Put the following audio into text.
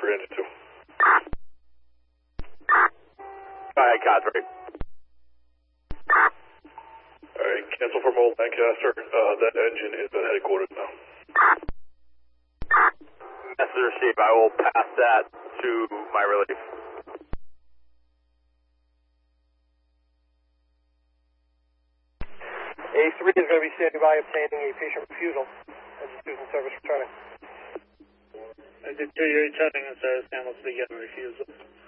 3, engine 2. Alright, Cod 3. Alright, cancel for Mole Lancaster. That engine is at headquarters now. Message received. I will pass that to my relief. A3 is going to be standing by obtaining a patient refusal. Engine 2's in service returning. Engine 2, you're returning in service, handles begin refusal.